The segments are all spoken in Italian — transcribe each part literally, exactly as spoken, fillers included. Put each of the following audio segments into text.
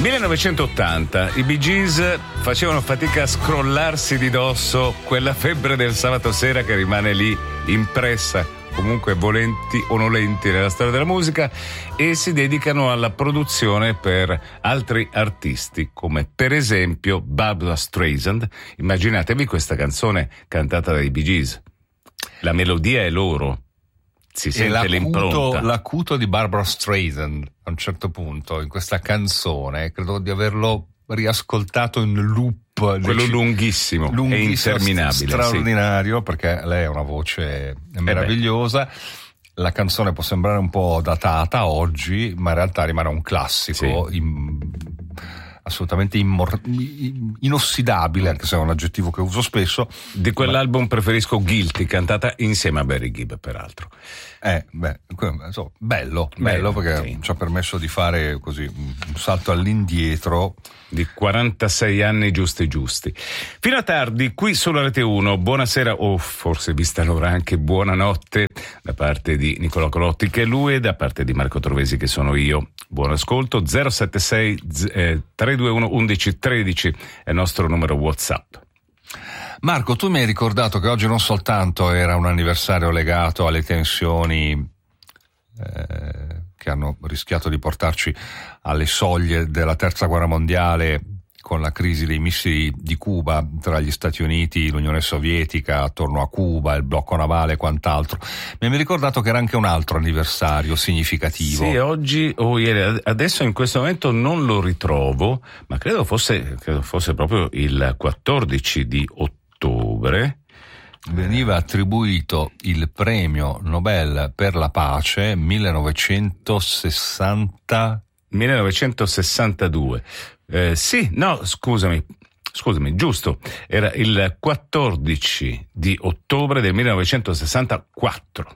millenovecentottanta, i Bee Gees facevano fatica a scrollarsi di dosso quella febbre del sabato sera che rimane lì impressa, comunque volenti o nolenti, nella storia della musica, e si dedicano alla produzione per altri artisti, come per esempio Barbra Streisand. Immaginatevi questa canzone cantata dai Bee Gees. La melodia è loro. Si sente l'acuto, l'impronta. L'acuto di Barbra Streisand a un certo punto in questa canzone, credo di averlo riascoltato in loop, quello dec- lunghissimo, lunghissimo e interminabile, straordinario, sì. Perché lei ha una voce meravigliosa. La canzone può sembrare un po' datata oggi, ma in realtà rimane un classico, sì. in, assolutamente immor- inossidabile, anche se è un aggettivo che uso spesso. Di quell'album ma... preferisco Guilty, cantata insieme a Barry Gibb, peraltro. Eh, beh, so, bello, bello, bello perché sì. Ci ha permesso di fare così un salto all'indietro di quarantasei anni giusti giusti. Fino a tardi qui sulla Rete uno. Buonasera, o forse vista l'ora anche buonanotte, da parte di Nicola Colotti che è lui, e da parte di Marco Trovesi che sono io. Buon ascolto. Zero sette sei tre due uno undici tredici è il nostro numero WhatsApp. Marco, tu mi hai ricordato che oggi non soltanto era un anniversario legato alle tensioni eh, che hanno rischiato di portarci alle soglie della terza guerra mondiale, con la crisi dei missili di Cuba tra gli Stati Uniti, l'Unione Sovietica, attorno a Cuba, il blocco navale e quant'altro. Mi hai ricordato che era anche un altro anniversario significativo. Sì, oggi o ieri, adesso in questo momento non lo ritrovo, ma credo fosse, credo fosse proprio il quattordici di ottobre. Veniva attribuito il premio Nobel per la pace millenovecentosessanta millenovecentosessantadue. Eh, sì, no, scusami, scusami, giusto, era il quattordici di ottobre del millenovecentosessantaquattro.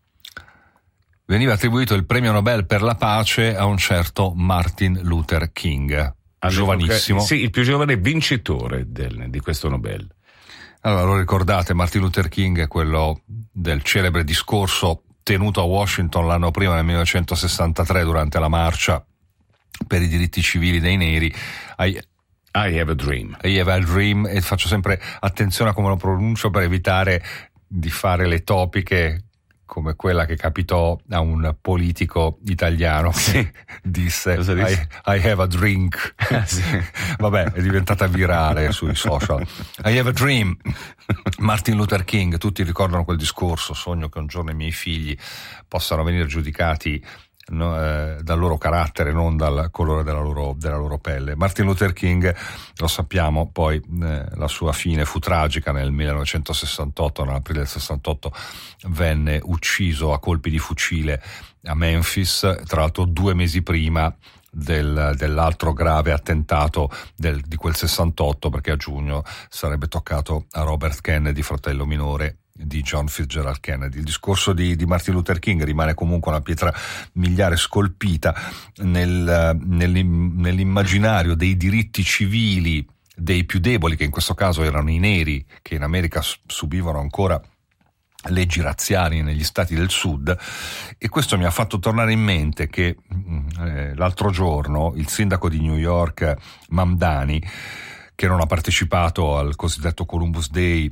Veniva attribuito il premio Nobel per la pace a un certo Martin Luther King, allora, giovanissimo. Sì, il più giovane vincitore del, di questo Nobel. Allora, lo ricordate, Martin Luther King è quello del celebre discorso tenuto a Washington l'anno prima, nel millenovecentosessantatré, durante la marcia per i diritti civili dei neri. I, I have a dream. I have a dream, e faccio sempre attenzione a come lo pronuncio per evitare di fare le topiche come quella che capitò a un politico italiano che sì. disse I, I have a drink. Ah, sì. Vabbè, è diventata virale sui social. I have a dream. Martin Luther King, tutti ricordano quel discorso: sogno che un giorno i miei figli possano venire giudicati No, eh, dal loro carattere, non dal colore della loro, della loro pelle. Martin Luther King, lo sappiamo, poi eh, la sua fine fu tragica. Nel millenovecentosessantotto, nell'aprile del sessantotto, venne ucciso a colpi di fucile a Memphis, tra l'altro due mesi prima del, dell'altro grave attentato del, di quel sessantotto, perché a giugno sarebbe toccato a Robert Kennedy, fratello minore di John Fitzgerald Kennedy. Il discorso di, di Martin Luther King rimane comunque una pietra miliare scolpita nel, nell'immaginario dei diritti civili dei più deboli, che in questo caso erano i neri, che in America subivano ancora leggi razziali negli stati del sud. E questo mi ha fatto tornare in mente che eh, l'altro giorno il sindaco di New York, Mamdani, che non ha partecipato al cosiddetto Columbus Day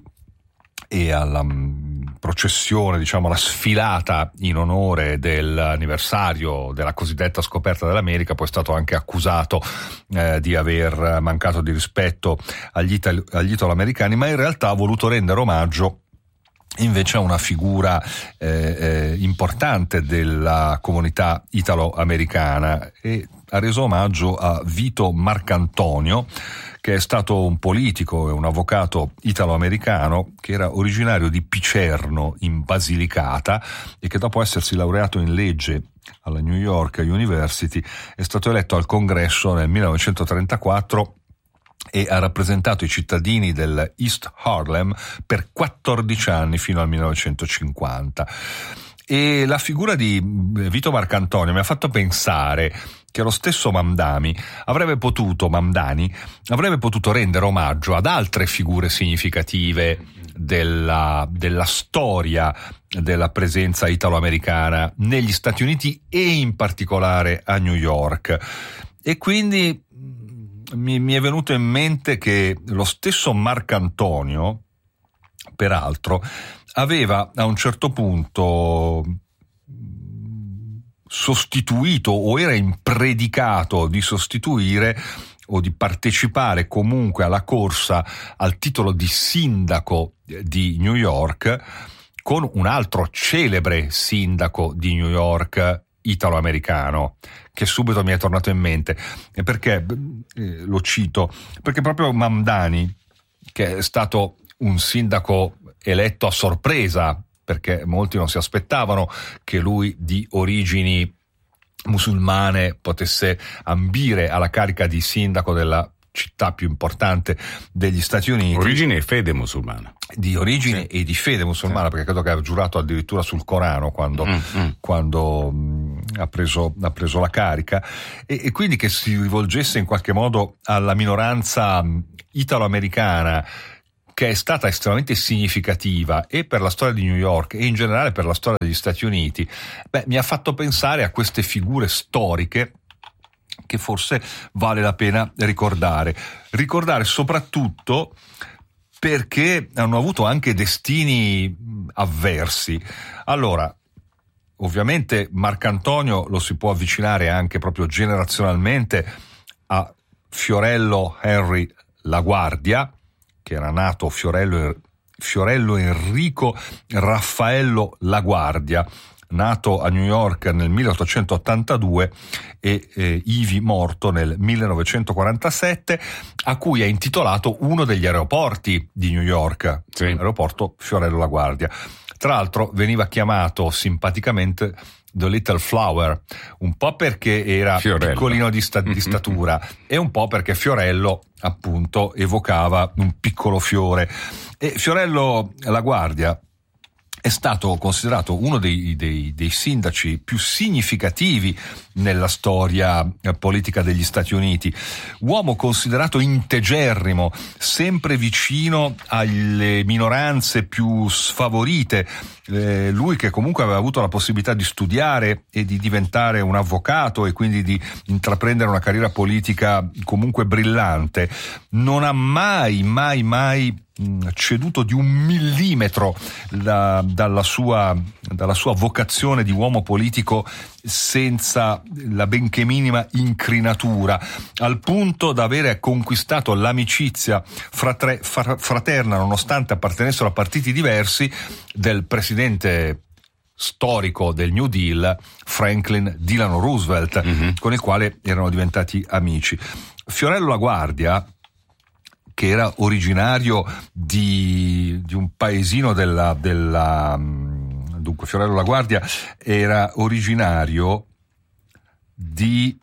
e alla um, processione, diciamo alla sfilata in onore dell'anniversario della cosiddetta scoperta dell'America, poi è stato anche accusato eh, di aver mancato di rispetto agli, itali- agli italo-americani, ma in realtà ha voluto rendere omaggio invece a una figura eh, eh, importante della comunità italo-americana, e ha reso omaggio a Vito Marcantonio, che è stato un politico e un avvocato italo-americano che era originario di Picerno in Basilicata e che, dopo essersi laureato in legge alla New York University, è stato eletto al Congresso nel millenovecentotrentaquattro e ha rappresentato i cittadini del East Harlem per quattordici anni, fino al millenovecentocinquanta. E la figura di Vito Marcantonio mi ha fatto pensare che lo stesso Mamdani avrebbe potuto, Mamdani, avrebbe potuto rendere omaggio ad altre figure significative della, della storia della presenza italo-americana negli Stati Uniti e in particolare a New York. E quindi mi, mi è venuto in mente che lo stesso Marcantonio, peraltro, aveva a un certo punto sostituito o era impredicato di sostituire o di partecipare comunque alla corsa al titolo di sindaco di New York con un altro celebre sindaco di New York italo-americano, che subito mi è tornato in mente. E perché eh, lo cito? Perché proprio Mamdani, che è stato un sindaco eletto a sorpresa, perché molti non si aspettavano che lui di origini musulmane potesse ambire alla carica di sindaco della città più importante degli Stati Uniti. Origine e fede musulmana. Di origine sì. e di fede musulmana, sì. perché credo che ha giurato addirittura sul Corano quando, mm, mm. quando mh, ha, preso, ha preso la carica, e, e quindi che si rivolgesse in qualche modo alla minoranza italo-americana, che è stata estremamente significativa e per la storia di New York e in generale per la storia degli Stati Uniti. Beh, mi ha fatto pensare a queste figure storiche che forse vale la pena ricordare. Ricordare soprattutto perché hanno avuto anche destini avversi. Allora, ovviamente Marcantonio lo si può avvicinare anche proprio generazionalmente a Fiorello Henry LaGuardia, che era nato Fiorello, Fiorello Enrico Raffaello LaGuardia, nato a New York nel milleottocentottantadue e eh, ivi morto nel millenovecentoquarantasette, a cui ha intitolato uno degli aeroporti di New York, sì. l'aeroporto Fiorello LaGuardia. Tra l'altro veniva chiamato simpaticamente The Little Flower, un po' perché era Fiorello. piccolino di, sta- di statura e un po' perché Fiorello appunto evocava un piccolo fiore. E Fiorello LaGuardia è stato considerato uno dei, dei, dei sindaci più significativi nella storia politica degli Stati Uniti, uomo considerato integerrimo, sempre vicino alle minoranze più sfavorite, eh, lui che comunque aveva avuto la possibilità di studiare e di diventare un avvocato e quindi di intraprendere una carriera politica comunque brillante, non ha mai, mai, mai ceduto di un millimetro da, dalla sua, dalla sua vocazione di uomo politico senza la benché minima incrinatura, al punto da avere conquistato l'amicizia fratre, fraterna, nonostante appartenessero a partiti diversi, del presidente storico del New Deal, Franklin Delano Roosevelt, mm-hmm. con il quale erano diventati amici. Fiorello LaGuardia, che era originario di, di un paesino della, della dunque Fiorello LaGuardia era originario di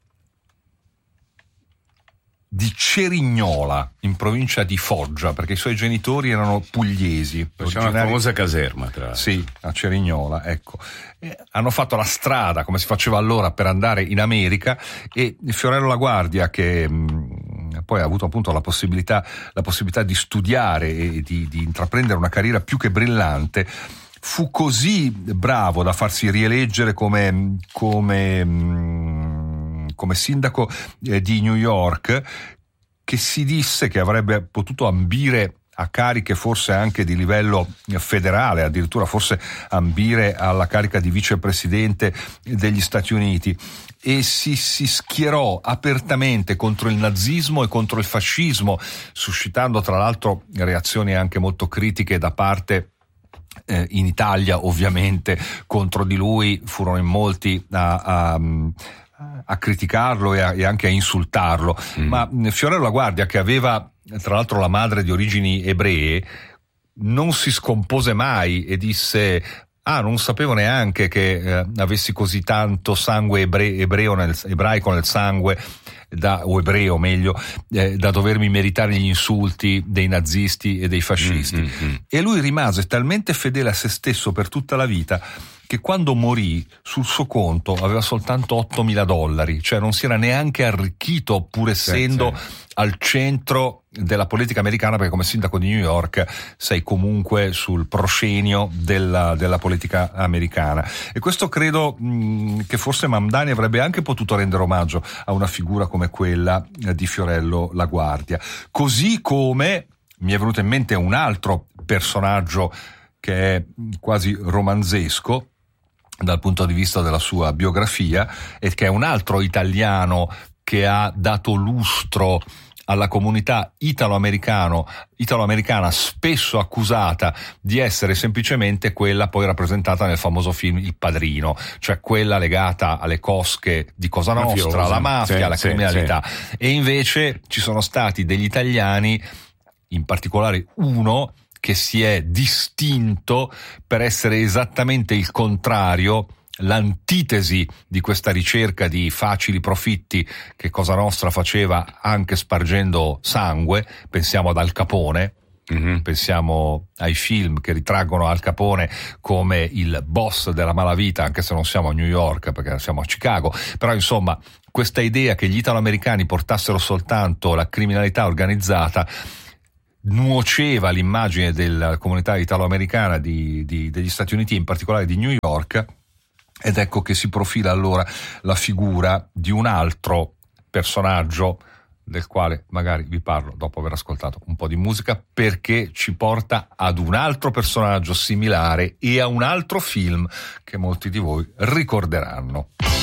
di Cerignola, in provincia di Foggia, perché i suoi genitori erano pugliesi. C'è una famosa caserma, tra l'altro. Sì, a Cerignola, ecco. E hanno fatto la strada, come si faceva allora, per andare in America, e Fiorello LaGuardia, che mh, poi ha avuto appunto la possibilità, la possibilità di studiare e di, di intraprendere una carriera più che brillante, fu così bravo da farsi rieleggere come, come come sindaco eh, di New York, che si disse che avrebbe potuto ambire a cariche forse anche di livello federale, addirittura forse ambire alla carica di vicepresidente degli Stati Uniti, e si, si schierò apertamente contro il nazismo e contro il fascismo, suscitando tra l'altro reazioni anche molto critiche da parte eh, in Italia. Ovviamente contro di lui furono in molti a, a a criticarlo e, a, e anche a insultarlo, mm. ma Fiorello LaGuardia, che aveva tra l'altro la madre di origini ebree, non si scompose mai e disse: ah, non sapevo neanche che eh, avessi così tanto sangue ebre- ebreo nel, ebraico nel sangue, da, o ebreo meglio, eh, da dovermi meritare gli insulti dei nazisti e dei fascisti. Mm-hmm. E lui rimase talmente fedele a se stesso per tutta la vita che quando morì sul suo conto aveva soltanto ottomila dollari, cioè non si era neanche arricchito, pur essendo sì, sì. al centro della politica americana, perché come sindaco di New York sei comunque sul proscenio della, della politica americana. E questo credo mh, che forse Mamdani avrebbe anche potuto rendere omaggio a una figura come quella di Fiorello La Guardia. Così come mi è venuto in mente un altro personaggio che è quasi romanzesco dal punto di vista della sua biografia, e che è un altro italiano che ha dato lustro alla comunità italo-americano, italo-americana, spesso accusata di essere semplicemente quella poi rappresentata nel famoso film Il Padrino, cioè quella legata alle cosche di Cosa Nostra, Mafiosa, alla mafia, sì, alla sì, criminalità. Sì. E invece ci sono stati degli italiani, in particolare uno, che si è distinto per essere esattamente il contrario, l'antitesi di questa ricerca di facili profitti che Cosa Nostra faceva anche spargendo sangue. Pensiamo ad Al Capone, mm-hmm. pensiamo ai film che ritraggono Al Capone come il boss della malavita, anche se non siamo a New York perché siamo a Chicago, però insomma questa idea che gli italoamericani portassero soltanto la criminalità organizzata nuoceva l'immagine della comunità italoamericana di, di, degli Stati Uniti, in particolare di New York, ed ecco che si profila allora la figura di un altro personaggio del quale magari vi parlo dopo aver ascoltato un po' di musica, perché ci porta ad un altro personaggio similare e a un altro film che molti di voi ricorderanno.